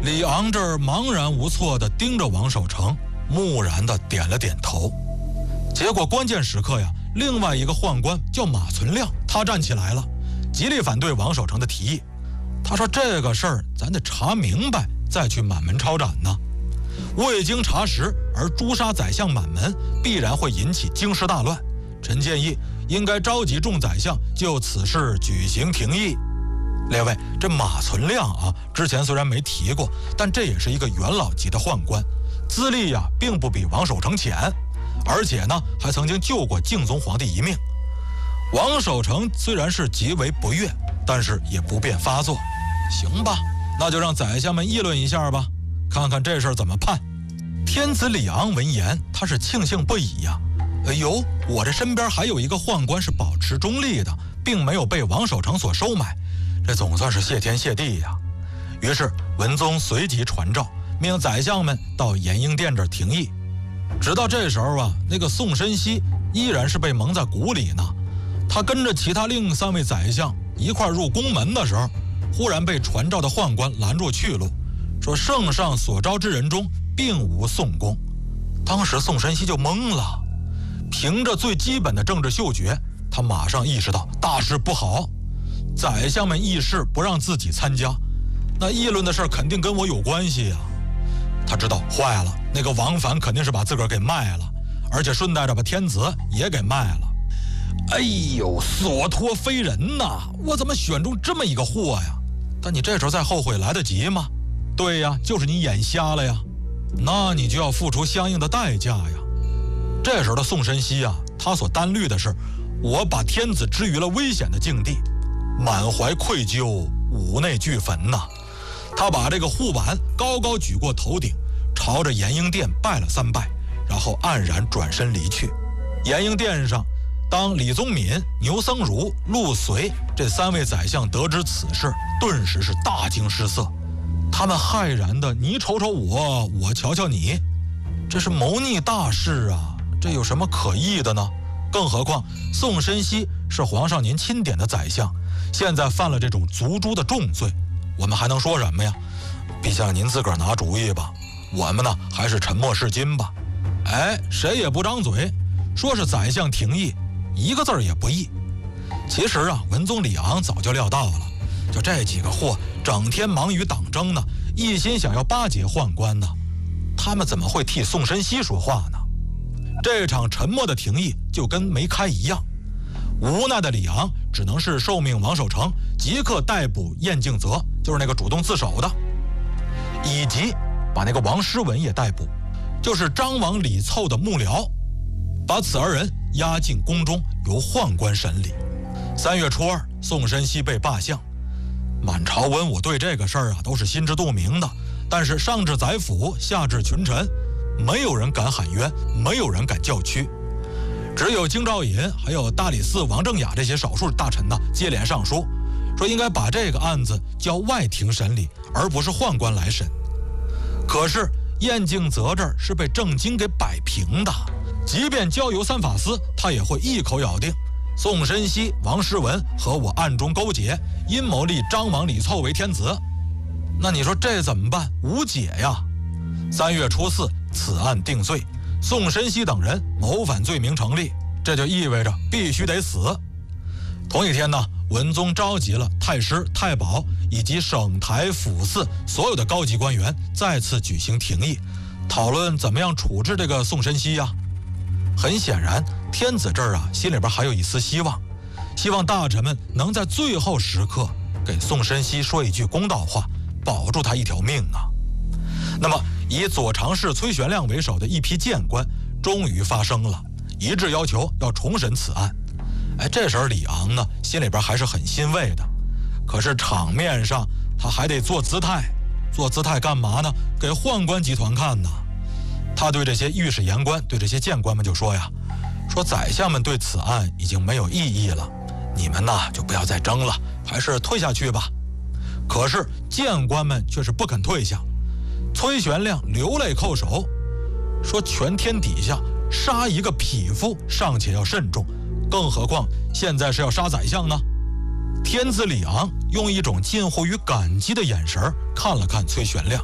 李昂这儿茫然无措地盯着王守成，木然地点了点头。结果关键时刻呀，另外一个宦官叫马存亮，他站起来了，极力反对王守成的提议。他说这个事儿咱得查明白再去满门抄斩呢，未经查实而诛杀宰相满门，必然会引起京师大乱。臣建议应该召集众宰相就此事举行廷议。列位，这马存亮啊，之前虽然没提过，但这也是一个元老级的宦官，资历呀并不比王守成浅，而且呢还曾经救过敬宗皇帝一命。王守成虽然是极为不悦，但是也不便发作。行吧，那就让宰相们议论一下吧，看看这事儿怎么判。天子李昂闻言，他是庆幸不已呀。哎呦，我这身边还有一个宦官是保持中立的，并没有被王守成所收买，这总算是谢天谢地呀。于是文宗随即传诏，命宰相们到延英殿这儿廷议。直到这时候啊，那个宋申锡依然是被蒙在鼓里呢。他跟着其他另3位宰相一块入宫门的时候，忽然被传召的宦官拦住去路，说圣上所召之人中并无宋公。当时宋申锡就懵了，凭着最基本的政治嗅觉，他马上意识到大事不好，宰相们议事不让自己参加，那议论的事肯定跟我有关系呀。他知道坏了，那个王凡肯定是把自个儿给卖了，而且顺带着把天子也给卖了。哎呦，所托非人呐，我怎么选中这么一个货呀？但你这时候再后悔来得及吗？对呀，就是你眼瞎了呀，那你就要付出相应的代价呀。这时候的宋申锡啊，他所担虑的是，我把天子置于了危险的境地，满怀愧疚，五内俱焚呐。他把这个护板高高举过头顶，朝着延英殿拜了3拜，然后黯然转身离去。延英殿上，当李宗闵、牛僧孺、陆随这3位宰相得知此事，顿时是大惊失色。他们骇然的，你瞅瞅我，我瞧瞧你，这是谋逆大事啊，这有什么可议的呢？更何况宋申锡是皇上您钦点的宰相，现在犯了这种族诛的重罪，我们还能说什么呀？陛下您自个儿拿主意吧，我们呢还是沉默是金吧。哎，谁也不张嘴，说是宰相廷议，一个字儿也不议。其实啊，文宗李昂早就料到了，就这几个货整天忙于党争呢，一心想要巴结宦官呢，他们怎么会替宋申锡说话呢？这场沉默的廷议就跟没开一样。无奈的李昂只能是受命王守成即刻逮捕晏敬泽，就是那个主动自首的，以及把那个王诗文也逮捕，就是张王李凑的幕僚，把此2人押进宫中，由宦官审理。3月初2，宋申锡被罢相。满朝文武对这个事儿啊都是心知肚明的，但是上至宰辅，下至群臣，没有人敢喊冤，没有人敢叫屈。只有京兆尹还有大理寺王正雅这些少数大臣呢，接连上书，说应该把这个案子交外廷审理，而不是宦官来审。可是晏敬泽这儿是被郑经给摆平的，即便交由3法司，他也会一口咬定宋申锡、王诗文和我暗中勾结，阴谋立张王李凑为天子。那你说这怎么办？无解呀。3月初4，此案定罪，宋申锡等人谋反罪名成立，这就意味着必须得死。同一天呢，文宗召集了太师、太保以及省台府司所有的高级官员，再次举行廷议，讨论怎么样处置这个宋申锡呀。很显然，天子这儿啊心里边还有一丝希望，希望大臣们能在最后时刻给宋申锡说一句公道话，保住他一条命啊。那么以左常侍崔玄亮为首的一批谏官终于发声了，一致要求要重审此案。哎，这时候李昂呢心里边还是很欣慰的，可是场面上他还得做姿态。做姿态干嘛呢？给宦官集团看呢。他对这些御史言官，对这些谏官们就说呀，说宰相们对此案已经没有异议了，你们呢就不要再争了，还是退下去吧。可是谏官们却是不肯退下。崔玄亮流泪叩首，说全天底下杀一个匹夫尚且要慎重，更何况现在是要杀宰相呢？天子李昂用一种近乎于感激的眼神看了看崔玄亮，